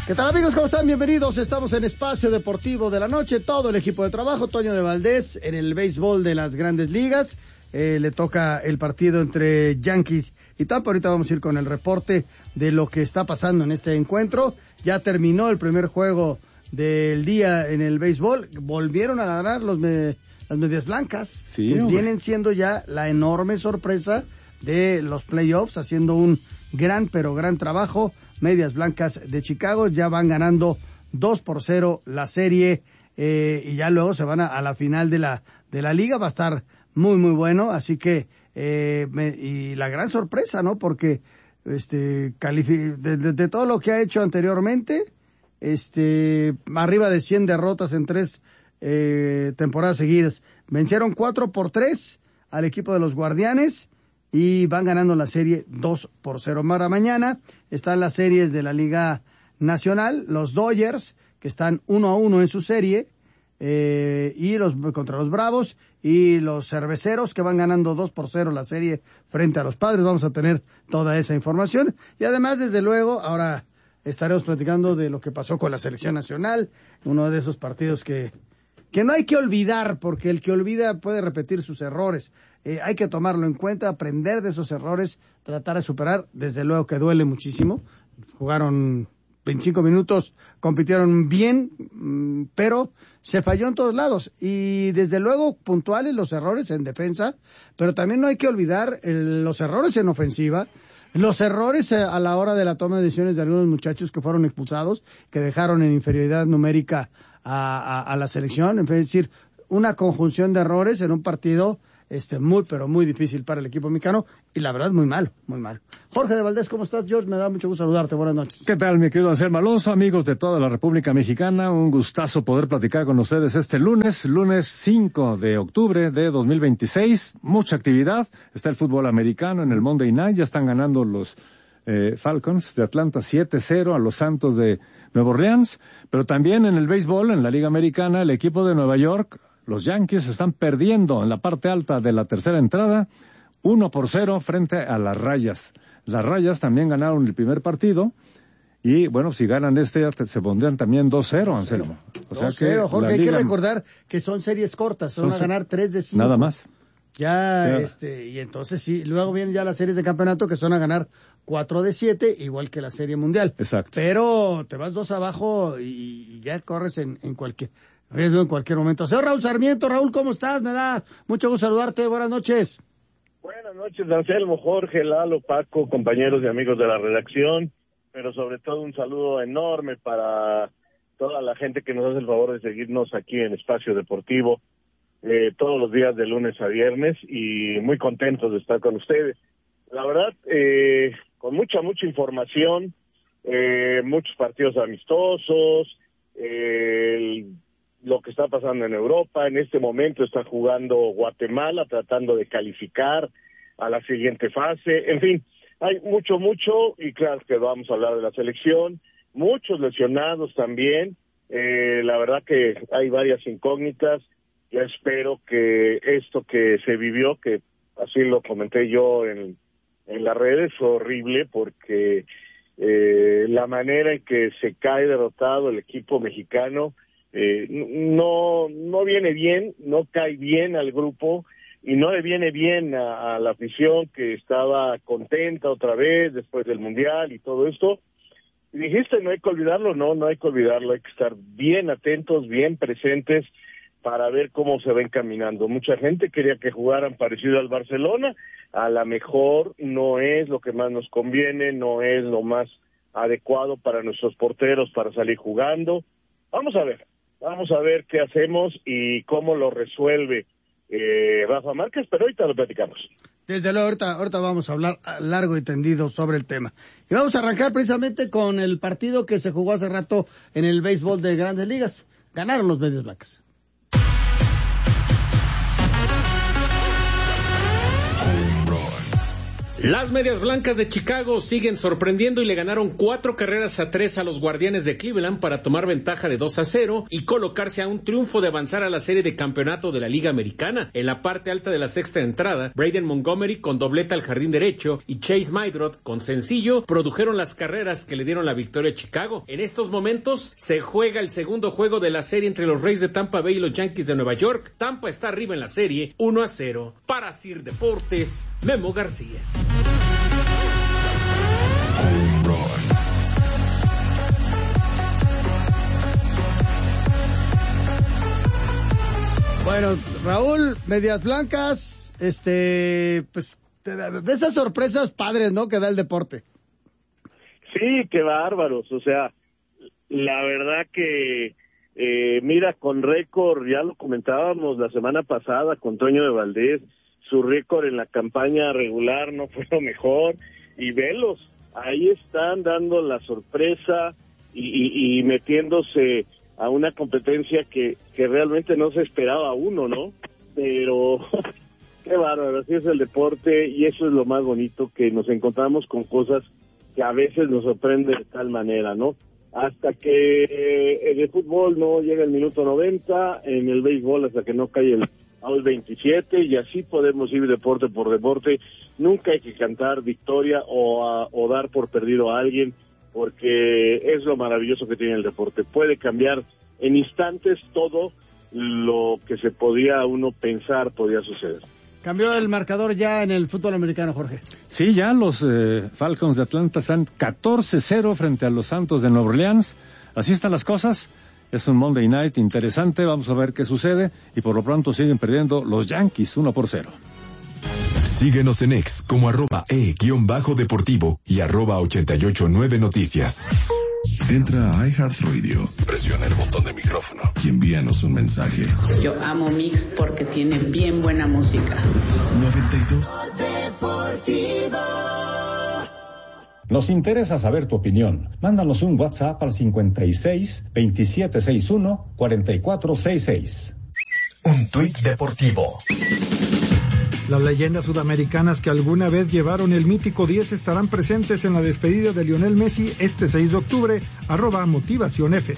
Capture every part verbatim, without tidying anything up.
¿Qué tal, amigos? ¿Cómo están? Bienvenidos. Estamos en Espacio Deportivo de la Noche. Todo el equipo de trabajo, Toño de Valdés, en el béisbol de las Grandes Ligas. Eh, le toca el partido entre Yankees y Tampa. Ahorita vamos a ir con el reporte de lo que está pasando en este encuentro. Ya terminó el primer juego del día en el béisbol. Volvieron a ganar los me, las medias blancas, sí, que hombre. vienen siendo ya la enorme sorpresa de los playoffs, haciendo un gran, pero gran trabajo. Medias Blancas de Chicago ya van ganando dos por cero la serie, eh, y ya luego se van a, a la final de la de la liga. Va a estar muy, muy bueno, así que, eh, me, y la gran sorpresa, ¿no? Porque, este, califi- de, de, de todo lo que ha hecho anteriormente, este, arriba de cien derrotas en tres eh, temporadas seguidas. Vencieron cuatro por tres al equipo de los Guardianes, y van ganando la serie dos por cero. Para mañana están las series de la Liga Nacional, los Dodgers, que están uno a uno en su serie, eh, y los contra los Bravos, y los Cerveceros, que van ganando dos por cero la serie frente a los Padres. Vamos a tener toda esa información. Y además, desde luego, ahora estaremos platicando de lo que pasó con la Selección Nacional, uno de esos partidos que, que no hay que olvidar, porque el que olvida puede repetir sus errores. Eh, hay que tomarlo en cuenta, aprender de esos errores, tratar de superar. Desde luego que duele muchísimo. Jugaron veinticinco minutos, compitieron bien, pero se falló en todos lados. Y desde luego puntuales los errores en defensa, pero también no hay que olvidar el, los errores en ofensiva, los errores a la hora de la toma de decisiones de algunos muchachos que fueron expulsados, que dejaron en inferioridad numérica a, a, a la selección. Es decir, una conjunción de errores en un partido Este, muy, pero muy difícil para el equipo mexicano, y la verdad muy malo, muy malo. Jorge de Valdés, ¿cómo estás? George, me da mucho gusto saludarte, buenas noches. ¿Qué tal, mi querido Anselmo Alonso? Amigos de toda la República Mexicana, un gustazo poder platicar con ustedes este lunes, lunes cinco de octubre de dos mil veintiséis. Mucha actividad, está el fútbol americano en el Monday Night, ya están ganando los eh, Falcons de Atlanta siete cero a los Santos de Nueva Orleans, pero también en el béisbol, en la Liga Americana, el equipo de Nueva York, los Yankees, están perdiendo en la parte alta de la tercera entrada, uno por cero frente a las Rayas. Las Rayas también ganaron el primer partido, y bueno, si ganan este, se pondrían también dos cero, Anselmo. O sea dos cero, que Jorge, la hay Liga... que recordar que son series cortas, son, son a ganar tres de cinco. Nada más. Ya, yeah. este, y entonces sí, luego vienen ya las series de campeonato que son a ganar cuatro de siete, igual que la Serie Mundial. Exacto. Pero te vas dos abajo y, y ya corres en, en cualquier riesgo en cualquier momento. Señor Raúl Sarmiento, Raúl, ¿cómo estás? Me da mucho gusto saludarte, buenas noches. Buenas noches, Anselmo, Jorge, Lalo, Paco, compañeros y amigos de la redacción, pero sobre todo un saludo enorme para toda la gente que nos hace el favor de seguirnos aquí en Espacio Deportivo, eh, todos los días de lunes a viernes, y muy contentos de estar con ustedes. La verdad, eh, con mucha, mucha información, eh, muchos partidos amistosos, eh, el lo que está pasando en Europa. En este momento está jugando Guatemala, tratando de calificar a la siguiente fase. En fin, hay mucho, mucho, y claro que vamos a hablar de la selección. Muchos lesionados también. Eh, la verdad que hay varias incógnitas. Ya espero que esto que se vivió, que así lo comenté yo en, en las redes, fue horrible, porque eh, la manera en que se cae derrotado el equipo mexicano, Eh, no no viene bien, no cae bien al grupo, y no le viene bien a, a la afición, que estaba contenta otra vez después del Mundial y todo esto. Y dijiste, no hay que olvidarlo, no, no hay que olvidarlo, hay que estar bien atentos, bien presentes para ver cómo se va encaminando. Mucha gente quería que jugaran parecido al Barcelona, a lo mejor no es lo que más nos conviene, no es lo más adecuado para nuestros porteros para salir jugando. Vamos a ver. Vamos a ver qué hacemos y cómo lo resuelve eh, Rafa Márquez, pero ahorita lo platicamos. Desde luego, ahorita, ahorita vamos a hablar largo y tendido sobre el tema. Y vamos a arrancar precisamente con el partido que se jugó hace rato en el béisbol de Grandes Ligas. Ganaron los Medias Blancas. Las Medias Blancas de Chicago siguen sorprendiendo y le ganaron cuatro carreras a tres a los Guardianes de Cleveland para tomar ventaja de dos a cero y colocarse a un triunfo de avanzar a la serie de campeonato de la Liga Americana. En la parte alta de la sexta entrada, Braden Montgomery con dobleta al jardín derecho y Chase Maidrot con sencillo produjeron las carreras que le dieron la victoria a Chicago. En estos momentos se juega el segundo juego de la serie entre los Rays de Tampa Bay y los Yankees de Nueva York. Tampa está arriba en la serie uno a cero. Para Sir Deportes, Memo García. Bueno, Raúl, Medias Blancas, este, pues, de esas sorpresas padres, ¿no?, que da el deporte. Sí, qué bárbaros, o sea, la verdad que, eh, mira, con récord, ya lo comentábamos la semana pasada con Toño de Valdés, su récord en la campaña regular no fue lo mejor, y velos, ahí están dando la sorpresa y, y, y metiéndose a una competencia que, que realmente no se esperaba uno, ¿no? Pero qué bárbaro, así es el deporte y eso es lo más bonito, que nos encontramos con cosas que a veces nos sorprende de tal manera, ¿no? Hasta que eh, en el fútbol no llega el minuto noventa, en el béisbol hasta que no cae el al veintisiete, y así podemos ir deporte por deporte. Nunca hay que cantar victoria o, a, o dar por perdido a alguien, porque es lo maravilloso que tiene el deporte. Puede cambiar en instantes todo lo que se podía uno pensar podía suceder. Cambió el marcador ya en el fútbol americano, Jorge. Sí, ya los eh, Falcons de Atlanta están catorce cero frente a los Santos de Nueva Orleans. Así están las cosas. Es un Monday Night interesante, vamos a ver qué sucede, y por lo pronto siguen perdiendo los Yankees uno por cero. Síguenos en X como arroba e-deportivo y arroba ochenta y ocho nueve noticias. Entra a iHeartRadio, presiona el botón de micrófono y envíanos un mensaje. Yo amo Mix porque tiene bien buena música. noventa y dos Deportivo. Nos interesa saber tu opinión. Mándanos un WhatsApp al cincuenta y seis, veintisiete sesenta y uno, cuarenta y cuatro sesenta y seis. Un tuit deportivo. Las leyendas sudamericanas que alguna vez llevaron el mítico diez estarán presentes en la despedida de Lionel Messi este seis de octubre, arroba Motivación F.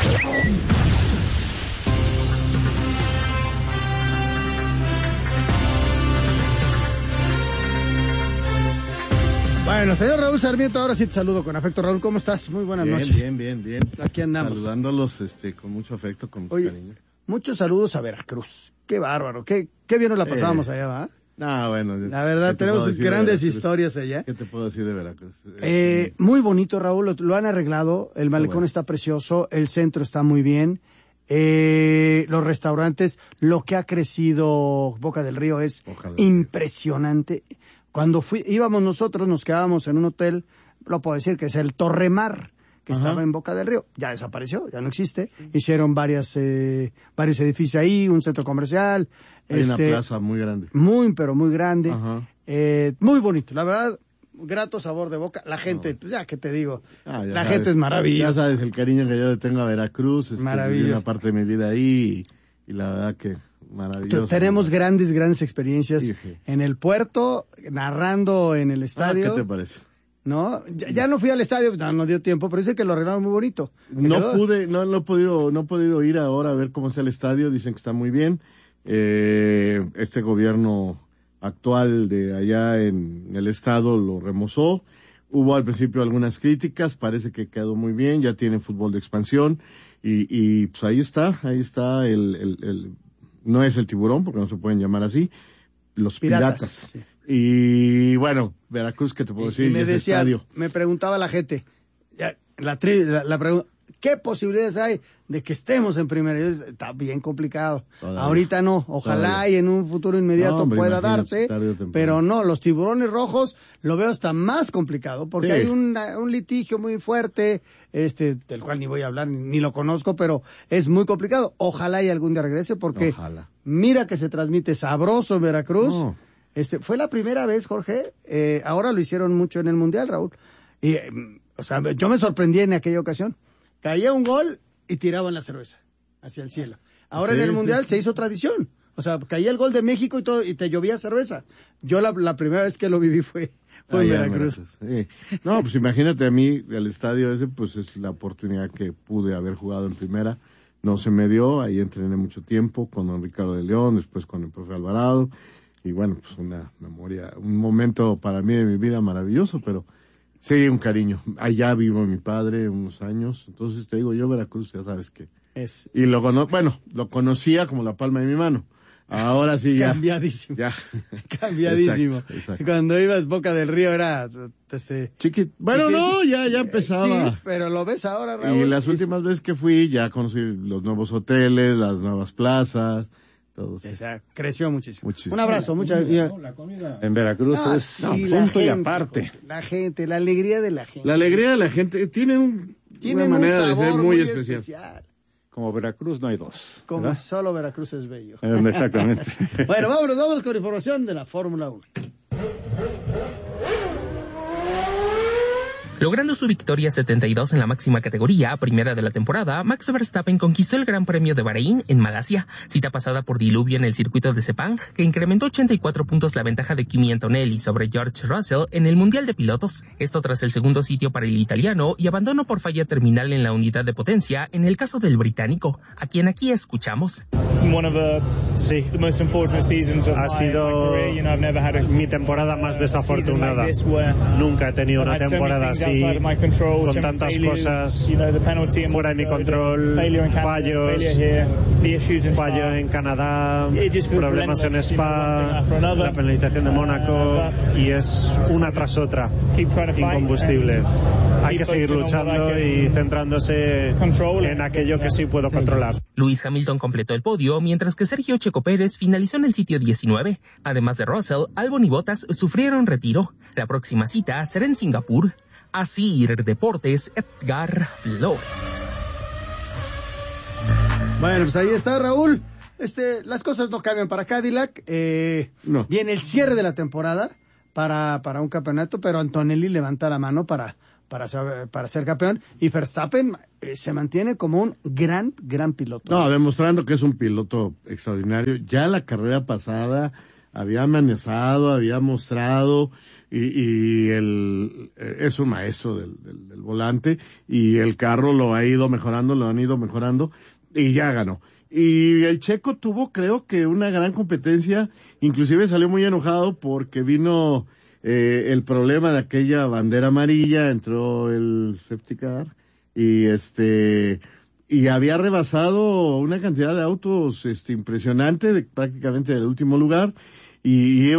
Bueno, señor Raúl Sarmiento, ahora sí te saludo con afecto. Raúl, ¿cómo estás? Muy buenas bien, noches. Bien, bien, bien. Aquí andamos. Saludándolos este, con mucho afecto, con mucho Oye, cariño. Muchos saludos a Veracruz. Qué bárbaro, qué, qué bien nos la pasábamos Eh, allá, ¿va? No, bueno. La verdad, tenemos grandes historias allá. ¿Qué te puedo decir de Veracruz? Eh, muy bonito, Raúl, lo, lo han arreglado, el malecón bueno. está precioso, el centro está muy bien, eh, los restaurantes, lo que ha crecido Boca del Río es Ojalá. impresionante. Cuando fui, íbamos nosotros, nos quedábamos en un hotel, lo puedo decir que es el Torremar, que Ajá. estaba en Boca del Río, ya desapareció, ya no existe. Hicieron varias, eh, varios edificios ahí, un centro comercial. Hay este, una plaza muy grande. Muy, pero muy grande. Eh, muy bonito, la verdad, grato sabor de boca. La gente, no. pues ya que te digo, ah, la sabes, gente es maravillosa. Ya sabes el cariño que yo le tengo a Veracruz, es maravilloso. Una parte de mi vida ahí y, y la verdad que maravilloso. Tenemos grandes, grandes experiencias sí, sí. en el puerto, narrando en el estadio. Ah, ¿qué te parece? No, ya, ya no fui al estadio, no, no dio tiempo, pero dice que lo arreglaron muy bonito. No quedó? pude, no, no he podido, no he podido ir ahora a ver cómo está el estadio, dicen que está muy bien. Eh, este gobierno actual de allá en el estado lo remozó. Hubo al principio algunas críticas, parece que quedó muy bien, ya tiene fútbol de expansión y, y pues ahí está, ahí está el, el, el, no es el Tiburón porque no se pueden llamar así, los Piratas. piratas. Sí. Y bueno, Veracruz, ¿qué te puedo decir? Y me decía, estadio. me preguntaba la gente, ya, la, la, la pregunta, ¿qué posibilidades hay de que estemos en primera? Yo, está bien complicado. Todavía. Ahorita no, ojalá Todavía. y en un futuro inmediato no, hombre, pueda darse, pero no, los Tiburones Rojos lo veo hasta más complicado, porque sí. hay un, un litigio muy fuerte, este, del cual ni voy a hablar, ni, ni lo conozco, pero es muy complicado. Ojalá y algún día regrese, porque ojalá. mira que se transmite sabroso en Veracruz. No. Este, fue la primera vez, Jorge, eh, ahora lo hicieron mucho en el Mundial, Raúl. Y, eh, o sea, yo me sorprendí en aquella ocasión. Caía un gol y tiraban la cerveza hacia el cielo. Ahora sí, en el Mundial sí. se hizo tradición. O sea, caía el gol de México y todo, y te llovía cerveza. Yo la, la primera vez que lo viví fue Fue en Allá Veracruz. Sí. No, pues imagínate a mí, el estadio ese, pues es la oportunidad que pude haber jugado en primera. No se me dio, ahí entrené mucho tiempo con don Ricardo de León, después con el profe Alvarado. Y bueno, pues una memoria, un momento para mí de mi vida maravilloso, pero sí, un cariño. Allá vivo mi padre unos años, entonces te digo, yo Veracruz, ya sabes que es. Y lo cono bueno, lo conocía como la palma de mi mano. Ahora sí ya. Cambiadísimo. Ya. Cambiadísimo. Exacto, exacto. Cuando ibas Boca del Río era este Chiqui... Bueno, chiqui... no, ya ya empezaba. Sí, pero lo ves ahora, Raúl. Y las últimas veces que fui ya conocí los nuevos hoteles, las nuevas plazas. Todo eso. Exacto. Creció muchísimo. muchísimo. Un abrazo, muchas gracias. La comida en Veracruz ah, es sí, no, punto gente, y aparte. La gente, la alegría de la gente. La alegría de la gente tiene un, Tienen una manera un sabor de ser muy, muy especial. especial. Como Veracruz no hay dos. Como ¿verdad? solo Veracruz es bello. Exactamente. Bueno, vámonos, vámonos con información de la Fórmula uno. Logrando su victoria setenta y dos en la máxima categoría, primera de la temporada, Max Verstappen conquistó el Gran Premio de Bahrein en Malasia, cita pasada por diluvio en el circuito de Sepang, que incrementó ochenta y cuatro puntos la ventaja de Kimi Antonelli sobre George Russell en el Mundial de Pilotos. Esto tras el segundo sitio para el italiano y abandono por falla terminal en la unidad de potencia en el caso del británico, a quien aquí escuchamos. Sí, ha sido mi temporada más desafortunada. Nunca he tenido una temporada así, con tantas cosas fuera de mi control, fallos, fallo en Canadá, problemas en Spa, la penalización de Mónaco, y es una tras otra, incombustible. Hay que seguir luchando y centrándose en aquello que sí puedo controlar. Lewis Hamilton completó el podio, mientras que Sergio Checo Pérez finalizó en el sitio diecinueve. Además de Russell, Albon y Bottas sufrieron retiro. La próxima cita será en Singapur. Asir Deportes, Edgar Flores. Bueno, pues ahí está, Raúl. Este, las cosas no cambian para Cadillac. Eh, no. Viene el cierre de la temporada para, para un campeonato, pero Antonelli levanta la mano para, para, ser, para ser campeón. Y Verstappen eh, se mantiene como un gran, gran piloto. No, demostrando que es un piloto extraordinario. Ya la carrera pasada había amenazado, había mostrado, y, y el, es un maestro del, del, del volante, y el carro lo ha ido mejorando, lo han ido mejorando, y ya ganó. Y el Checo tuvo, creo que, una gran competencia, inclusive salió muy enojado porque vino eh, el problema de aquella bandera amarilla, entró el safety car, y este... y había rebasado una cantidad de autos este impresionante, de, prácticamente del último lugar, y, y